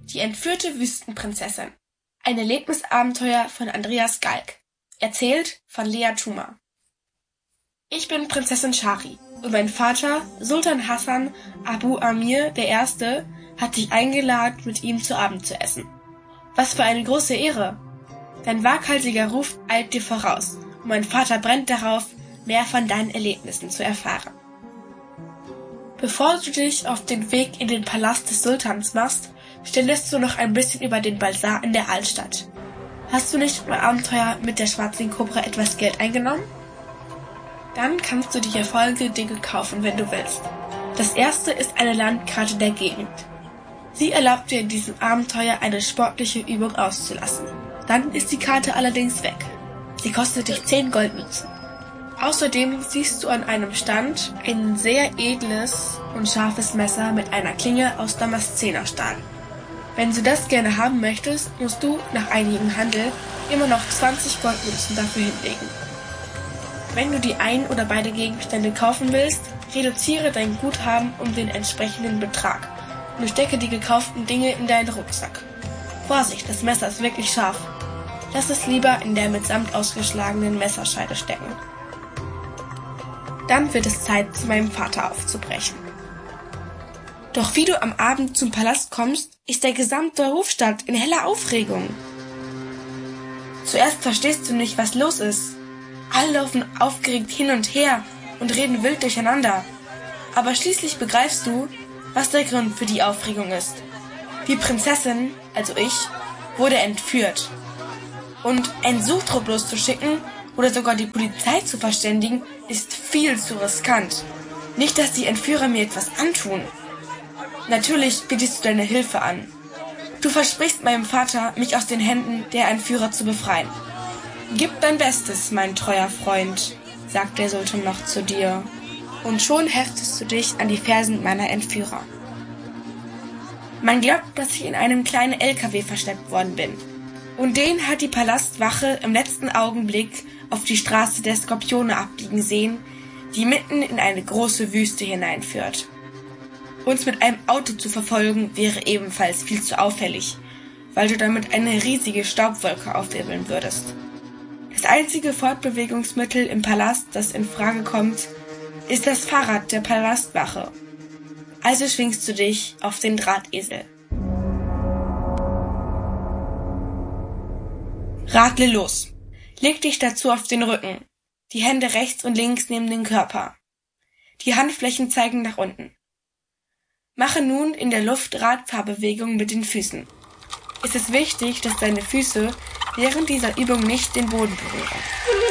Die entführte Wüstenprinzessin. Ein Erlebnisabenteuer von Andreas Galk. Erzählt von Lea Tuma. Ich bin Prinzessin Shari und mein Vater, Sultan Hassan Abu Amir I., hat dich eingeladen, mit ihm zu Abend zu essen. Was für eine große Ehre! Dein waghalsiger Ruf eilt dir voraus und mein Vater brennt darauf, mehr von deinen Erlebnissen zu erfahren. Bevor du dich auf den Weg in den Palast des Sultans machst, stellst du noch ein bisschen über den Basar in der Altstadt. Hast du nicht beim Abenteuer mit der schwarzen Kobra etwas Geld eingenommen? Dann kannst du die Erfolge-Dinge kaufen, wenn du willst. Das erste ist eine Landkarte der Gegend. Sie erlaubt dir in diesem Abenteuer eine sportliche Übung auszulassen. Dann ist die Karte allerdings weg. Sie kostet dich 10 Goldmünzen. Außerdem siehst du an einem Stand ein sehr edles und scharfes Messer mit einer Klinge aus Damaszenerstahl. Wenn du das gerne haben möchtest, musst du nach einigem Handel immer noch 20 Goldmünzen dafür hinlegen. Wenn du die ein oder beide Gegenstände kaufen willst, reduziere dein Guthaben um den entsprechenden Betrag und stecke die gekauften Dinge in deinen Rucksack. Vorsicht, das Messer ist wirklich scharf. Lass es lieber in der mit Samt ausgeschlagenen Messerscheide stecken. Dann wird es Zeit, zu meinem Vater aufzubrechen. Doch wie du am Abend zum Palast kommst, ist der gesamte Hofstaat in heller Aufregung. Zuerst verstehst du nicht, was los ist. Alle laufen aufgeregt hin und her und reden wild durcheinander. Aber schließlich begreifst du, was der Grund für die Aufregung ist. Die Prinzessin, also ich, wurde entführt. Und einen Suchtrupp loszuschicken oder sogar die Polizei zu verständigen, ist viel zu riskant. Nicht, dass die Entführer mir etwas antun. Natürlich bietest du deine Hilfe an. Du versprichst meinem Vater, mich aus den Händen der Entführer zu befreien. Gib dein Bestes, mein treuer Freund, sagt der Sultan noch zu dir. Und schon heftest du dich an die Fersen meiner Entführer. Man glaubt, dass ich in einem kleinen LKW verschleppt worden bin. Und den hat die Palastwache im letzten Augenblick auf die Straße der Skorpione abbiegen sehen, die mitten in eine große Wüste hineinführt. Uns mit einem Auto zu verfolgen, wäre ebenfalls viel zu auffällig, weil du damit eine riesige Staubwolke aufwirbeln würdest. Das einzige Fortbewegungsmittel im Palast, das in Frage kommt, ist das Fahrrad der Palastwache. Also schwingst du dich auf den Drahtesel. Radle los. Leg dich dazu auf den Rücken. Die Hände rechts und links neben den Körper. Die Handflächen zeigen nach unten. Mache nun in der Luft Radfahrbewegungen mit den Füßen. Es ist wichtig, dass deine Füße während dieser Übung nicht den Boden berühren.